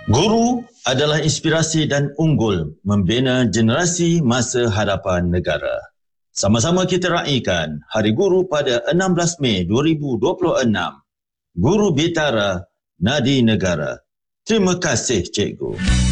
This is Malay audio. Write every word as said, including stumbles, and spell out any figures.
Guru adalah inspirasi dan unggul membina generasi masa hadapan negara. Sama-sama kita raikan Hari Guru pada enam belas Mei dua ribu dua puluh enam. Guru Bitara, Nadi Negara. Terima kasih, Cikgu.